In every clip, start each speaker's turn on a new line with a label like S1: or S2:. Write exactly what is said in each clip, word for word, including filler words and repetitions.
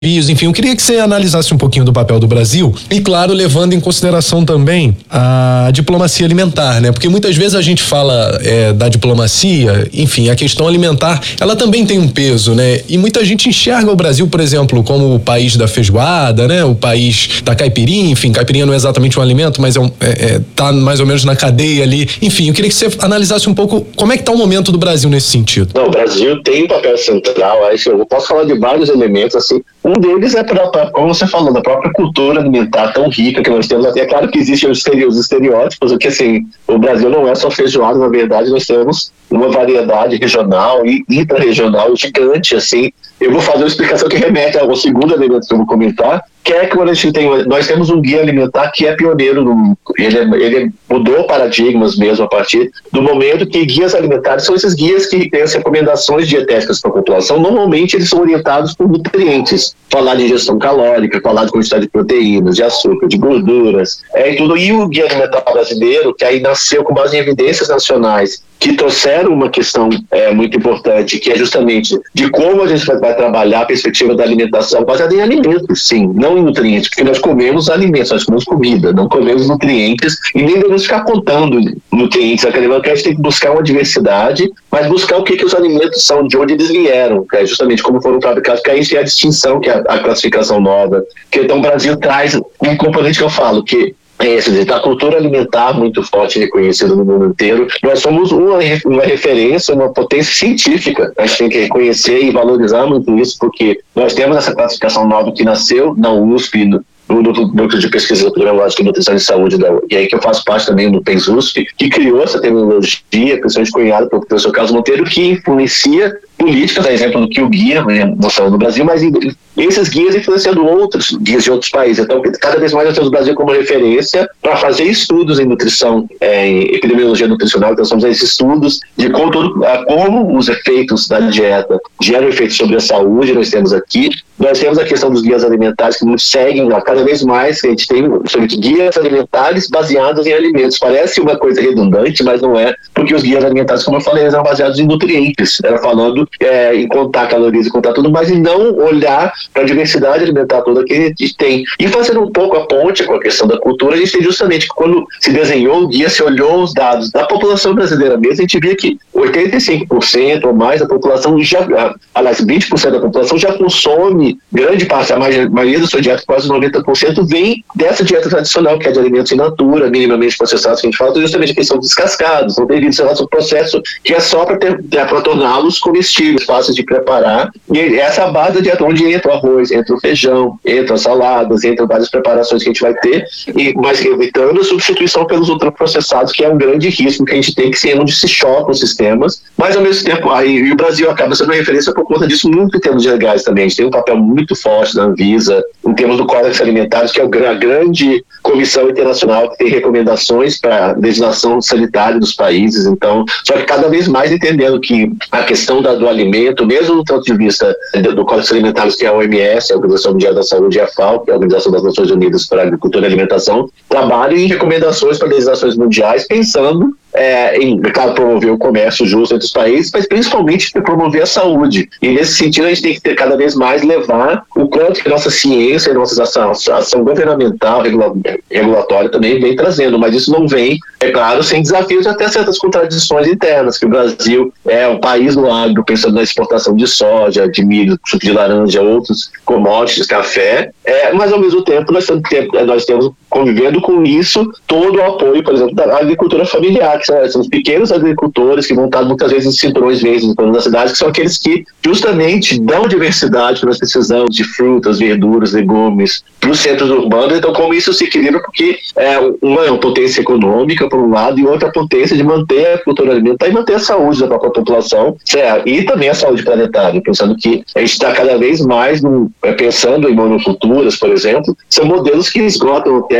S1: Enfim, eu queria que você analisasse um pouquinho do papel do Brasil e, claro, levando em consideração também a diplomacia alimentar, né? Porque muitas vezes a gente fala é, da diplomacia, enfim, a questão alimentar, ela também tem um peso, né? E muita gente enxerga o Brasil, por exemplo, como o país da feijoada, né? O país da caipirinha, enfim, caipirinha não é exatamente um alimento, mas é, um, é, é tá mais ou menos na cadeia ali. Enfim, eu queria que você analisasse um pouco como é que tá o momento do Brasil nesse sentido.
S2: Não, o Brasil tem um papel central, acho que eu posso falar de vários elementos, assim. Um deles é, pra, pra, como você falou, da própria cultura alimentar tão rica que nós temos. É claro que existem os estereótipos, porque assim, o Brasil não é só feijoada, na verdade nós temos uma variedade regional e intra-regional gigante, assim. Eu vou fazer uma explicação que remete ao segundo elemento que eu vou comentar, que é que quando a gente tem, nós temos um guia alimentar que é pioneiro, no, ele, ele mudou paradigmas mesmo a partir do momento que guias alimentares são esses guias que têm as recomendações dietéticas para a população. Normalmente eles são orientados por nutrientes, falar de ingestão calórica, falar de quantidade de proteínas, de açúcar, de gorduras, é, e tudo. E o guia alimentar brasileiro, que aí nasceu com base em evidências nacionais, que trouxeram uma questão é, muito importante, que é justamente de como a gente vai, vai trabalhar a perspectiva da alimentação baseada em alimentos, sim, não em nutrientes, porque nós comemos alimentos, nós comemos comida, não comemos nutrientes, e nem devemos ficar contando nutrientes. A gente tem que buscar uma diversidade, mas buscar o que, que os alimentos são, de onde eles vieram, que é justamente como foram fabricados, que aí é a distinção, que é a, a classificação nova, que então o Brasil traz um componente que eu falo, que é esse, a cultura alimentar muito forte e reconhecida no mundo inteiro. Nós somos uma, uma referência, uma potência científica. A gente tem que reconhecer e valorizar muito isso, porque nós temos essa classificação nova que nasceu na U S P, no, no Núcleo de Pesquisa Programática e Nutrição e Saúde, da, e aí que eu faço parte também do P E S U S P, que criou essa terminologia, principalmente cunhada pelo professor Carlos Monteiro, que influencia políticas, a exemplo do que o guia, mostrando no Brasil, mas esses guias influenciando outros guias de outros países. Então, cada vez mais nós temos o Brasil como referência para fazer estudos em nutrição, é, em epidemiologia nutricional. Então, são esses estudos de como, todo, como os efeitos da dieta geram efeitos sobre a saúde, nós temos aqui. Nós temos a questão dos guias alimentares que nos seguem cada vez mais, a gente tem guias alimentares baseados em alimentos. Parece uma coisa redundante, mas não é, porque os guias alimentares, como eu falei, eles eram baseados em nutrientes, era falando é, em contar calorias e contar tudo, mas em não olhar para a diversidade alimentar toda que a gente tem. E fazendo um pouco a ponte com a questão da cultura, a gente tem justamente que quando se desenhou o guia, se olhou os dados da população brasileira mesmo, a gente via que oitenta e cinco por cento ou mais da população já, aliás, vinte por cento da população já consome grande parte, a maioria da sua dieta, quase noventa por cento, vem dessa dieta tradicional, que é de alimentos in natura, minimamente processados, que a gente fala, justamente que eles são descascados, não tem vídeo, sei lá, um processo que é só para torná-los comestíveis, fáceis de preparar. E essa é a base da dieta, onde entra o arroz, entra o feijão, entra as saladas, entra várias preparações que a gente vai ter, e, mas evitando a substituição pelos ultraprocessados, que é um grande risco que a gente tem, que ser onde se chocam os sistemas, mas ao mesmo tempo, aí, e o Brasil acaba sendo uma referência por conta disso, muito em termos de legais também. A gente tem um papel muito forte da Anvisa, em termos do Códex Alimentares, que é a grande comissão internacional que tem recomendações para legislação sanitária dos países. Então, só que cada vez mais entendendo que a questão da, do alimento, mesmo do ponto de vista do, do Códex Alimentares, que é a O M S, a Organização Mundial da Saúde, e a FAO, que é a Organização das Nações Unidas para a Agricultura e Alimentação, trabalham em recomendações para legislações mundiais, pensando É, em, claro, promover o comércio justo entre os países, mas principalmente promover a saúde. E nesse sentido a gente tem que ter cada vez mais levar o quanto que nossa ciência e nossa ação, ação governamental, regula, regulatória também vem trazendo, mas isso não vem, é claro, sem desafios e até certas contradições internas, que o Brasil é um país no agro, pensando na exportação de soja, de milho, suco de laranja, outros commodities, café, é, mas ao mesmo tempo nós temos, nós temos convivendo com isso todo o apoio, por exemplo, da agricultura familiar, que são, são os pequenos agricultores que vão estar muitas vezes em cinturões verdes em torno da cidade, que são aqueles que justamente dão diversidade que nós precisamos de frutas, verduras, legumes para os centros urbanos. Então, como isso se equilibra, porque é uma, é uma potência econômica, por um lado, e outra potência de manter a cultura alimentar e manter a saúde da própria população, certo? E também a saúde planetária, pensando que a gente está cada vez mais no, pensando em monoculturas, por exemplo, são modelos que esgotam a terra,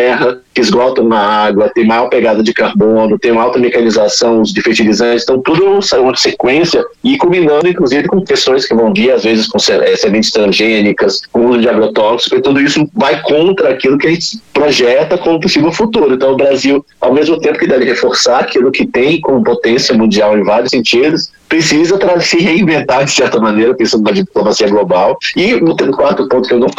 S2: que esgotam na água, tem maior pegada de carbono, tem uma alta mecanização, uso de fertilizantes, então tudo é uma sequência e culminando inclusive com questões que vão vir às vezes com sementes transgênicas, com uso de agrotóxicos, e tudo isso vai contra aquilo que a gente projeta como possível futuro. Então o Brasil, ao mesmo tempo que deve reforçar aquilo que tem como potência mundial em vários sentidos, precisa se reinventar de certa maneira, pensando na diplomacia global. E o quarto ponto que eu não